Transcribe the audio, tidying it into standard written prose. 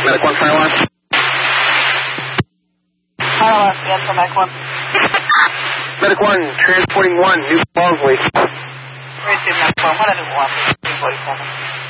Medic 1 fire alarm. Fire alarm, cancel, Medic 1. Medic 1, transporting 1, New Wellesley. 32, Medic 1, what a new one, 47.